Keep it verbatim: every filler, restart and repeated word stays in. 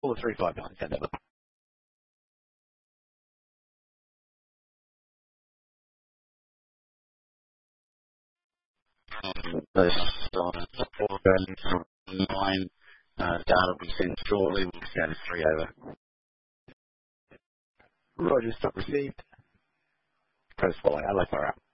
four three five nine, send over. Nine uh, data will be sent shortly. We'll send three over. Roger, stop received. Press follow. Hello, fire out.